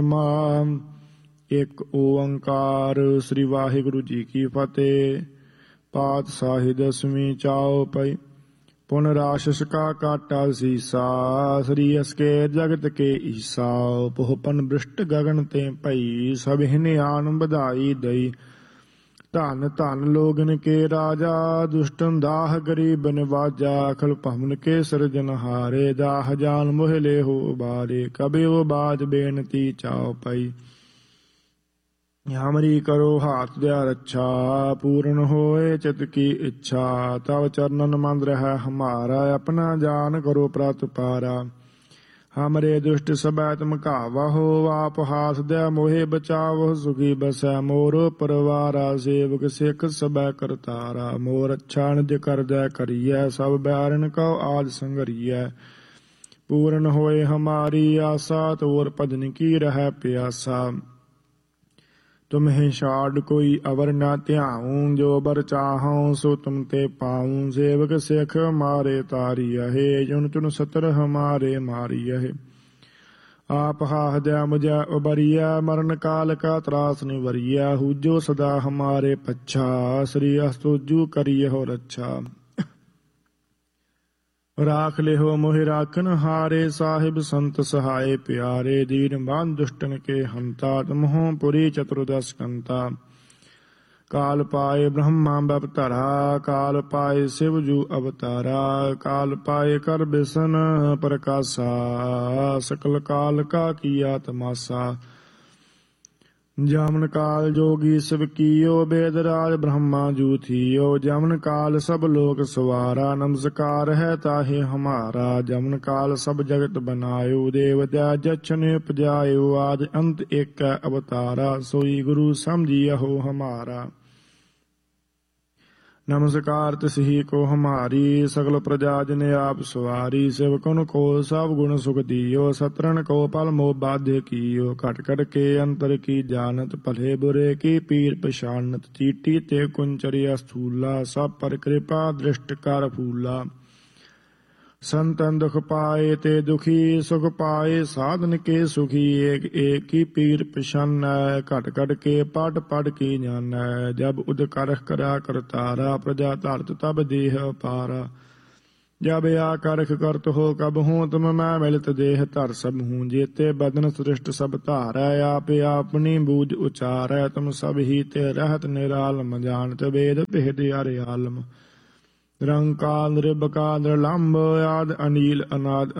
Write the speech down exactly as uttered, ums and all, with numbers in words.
ਮਾਮ ਇੱਕ ਓੰਕਾਰ। ਸ੍ਰੀ ਵਾਹਿਗੁਰੂ ਜੀ ਕੀ ਫਤਿਹ। ਪਾਤਸ਼ਾਹੀ ਦਸਵੀਂ ਚਾਉ ਪਈ। ਪੁਨ ਰਾਸ਼ਸ ਕਾ ਕਾਟਾ ਸੀਸਾ। ਸ੍ਰੀ ਅਸਕੇ ਜਗਤ ਕੇ ਈਸਾ। ਪੋਹਪਨ ਬ੍ਰਿਸ਼ਟ ਗਗਨ ਤੇ ਭਈ। ਸਭ ਹਿਨ ਆਨ ਬਧਾਈ ਦਈ। ਧਨ ਧਨ ਲੋਗਨ ਕੇ ਰਾਜਾ। ਦੁਸ਼ਟਨ ਦਾਹ ਗਰੀਬ ਨਿਵਾਜਾ। ਅਖਲ ਭਵਨ ਕੇ ਸਿਰਜਨਹਾਰੇ। ਦਾਹ ਜਾਨ ਮੋਹ ਲੇਹੋ ਉਬਾਰੇ। ਕਬਿਓ ਬਾਜ ਬੇਨਤੀ ਚਾਉ ਪਈ। ਹਮਰੀ ਕਰੋ ਹਾਥ ਦਿਆ ਰੱਛਾ। ਪੂਰਨ ਹੋਏ ਚਿਤ ਕੀ ਇੱਛਾ। ਤਵ ਚਰਨਨ ਮੰਦ ਰਹਿ ਹਮਾਰਾ। ਆਪਣਾ ਜਾਨ ਕਰੋ ਪ੍ਰਤ ਪਾਰਾ। ਹਮਰੇ ਦੁਸ਼ਟ ਸਬੈ ਤੁਮ ਘਾਵਹੁ। ਆਪ ਹਾਥ ਦਿਆ ਮੋਹਿ ਬਚਾਵਹੁ। ਸੁਖੀ ਬਸੈ ਮੋਰ ਪਰਵਾਰਾ। ਸੇਵਕ ਸਿੱਖ ਸਬੈ ਕਰਤਾਰਾ। ਮੋਰ ਅੱਛਾ ਨਿਜ ਕਰਦੈ ਕਰੀਐ। ਸਭ ਬੈਰਨ ਕਉ ਆਦ ਸੰਗਰੀਐ। ਪੂਰਨ ਹੋਏ ਹਮਾਰੀ ਆਸਾ। ਤੋਰ ਭਜਨ ਕੀ ਰਹਿ ਪਿਆਸਾ। ਤੁਮਹਿ ਛਾਡ ਕੋਈ ਅਵਰ ਨ ਧਿਆਉ। ਜੋ ਬਰ ਚਾਹਉ ਸੋ ਤੁਮ ਤੇ ਪਾਉ। ਸੇਵਕ ਸਿੱਖ ਮਾਰੇ ਤਾਰੀਅਹਿ। ਜੁਨ ਤੁਨ ਸਤਰ ਹਮਾਰੇ ਮਾਰੀਅਹਿ। ਆਪ ਹਾਥ ਦਿਆ ਮੁਝੈ ਉਬਰੀਐ। ਮਰਨ ਕਾਲ ਕਾ ਤਰਾਸ ਨਿਵਰੀਐ। ਹੂਜੋ ਸਦਾ ਹਮਾਰੇ ਪੱਛਾ। ਸ੍ਰੀ ਅਸਤੁਜੂ ਕਰੀਅਹੁ ਰੱਛਾ। ਰਾਖ ਲਿਹੋ ਮੋਹਿ ਰਾਖਨ ਹਾਰੇ। ਸਾਹਿਬ ਸੰਤ ਸਹਾਏ ਪਿਆਰੇ। ਦੀਨ ਬੰਧ ਦੁਸ਼ਟਨ ਕੇ ਹੰਤਾ। ਤੁਮਹੁ ਪੁਰੀ ਚਤੁਰਦਸ ਕੰਤਾ। ਕਾਲ ਪਾਏ ਬ੍ਰਹਮਾ ਬਵਤਰਾ। ਕਾਲ ਪਾਏ ਸਿਵ ਜੂ ਅਵਤਾਰਾ। ਕਾਲ ਪਾਏ ਕਰ ਬਿਸ਼ਨ ਪ੍ਰਕਾਸ਼ਾ। ਸਕਲ ਕਾਲ ਕਾ ਕੀਆ ਤਮਾਸਾ। ਜਾਮਨ ਕਾਲ ਜੋਗੀ ਸਿਵ ਕੀਓ। ਬੇਦ ਰਾਜ ਬ੍ਰਹਮਾ ਜੂ ਥੀਓ। ਜਮਨ ਕਾਲ ਸਭ ਲੋਕ ਸਵਾਰਾ। ਨਮਸਕਾਰ ਹੈ ਤਾਹਿ ਹਮਾਰਾ। ਜਮਨ ਕਾਲ ਸਭ ਜਗਤ ਬਨਾਇਓ। ਦੇਵ ਦਇਆ ਜਛਨ ਉਪਜਾਇਓ। ਆਦਿ ਅੰਤ ਏਕ ਅਵਤਾਰਾ। ਸੋਈ ਗੁਰੂ ਸਮਝੀਅਹੁ ਹਮਾਰਾ। ਨਮਸਕਾਰ ਤਿਸਹੀ ਕੋ ਹਮਾਰੀ। ਸਗਲ ਪ੍ਰਜਾ ਜਿਨ ਆਪ ਸਵਾਰੀ। ਸਿਵਕੁਨ ਕੋ ਸਭ ਗੁਣ ਸੁਖ ਦੀਓ। ਸਤਰਨ ਕੋ ਪਲ ਮੋਹ ਬਾਧੇ ਕੀਓ। ਘਟ ਘਟ ਕੇ ਅੰਤਰ ਕੀ ਜਾਨਤ। ਭਲੇ ਬੁਰੇ ਕੀ ਪੀਰ ਪਛਾਨਤ। ਚੀਟੀ ਤੇ ਕੁੰਚਰਿਆ ਸਥੂਲਾ। ਸਭ ਪਰ ਕਿਰਪਾ ਦ੍ਰਿਸ਼ਟ ਕਰ ਫੂਲਾ। ਸੰਤਨ ਦੁਖ ਪਾਏ ਤੇ ਦੁਖੀ। ਸੁਖ ਪਾਏ ਸਾਧਨ ਕੇ ਸੁਖੀ। ਏਕ ਏਕ ਕੀ ਪੀਰ ਪਛਾਨੈ। ਘਟ ਘਟ ਕੇ ਪੜ ਪੜ ਕੀ ਜਾਨੈ। ਜਬ ਉਦ ਕਰਖ ਕਰਾ ਕਰਤਾਰਾ। ਪ੍ਰਜਾ ਧਰਤ ਤਬ ਦੇਹ ਅਪਾਰਾ। ਜਬ ਆ ਕਰਖ ਕਰਤ ਹੋ ਕਬ ਹੂੰ। ਤੁਮ ਮੈਂ ਮਿਲਤ ਦੇਹ ਧਰ ਸਭ ਹੂੰ। ਜੇਤੇ ਬਦਨ ਸ੍ਰਿਸ਼ਟ ਸਭ ਧਾਰੈ। ਆਪ ਆਪਣੀ ਬੂਝ ਉਚਾਰੈ। ਤੁਮ ਸਭ ਹੀ ਤੇ ਰਹਿਤ ਨਿਰਾਲਮ। ਜਾਣਤ ਵੇਦ ਭੇਦ ਅਰਿ ਆਲਮ। ਨਿਰੰਕਾਰ ਨਿਰਭਕਾਰ ਨਿਰਲੰਭ। ਆਦਿ ਅਨੀਲ ਅਨਾਦ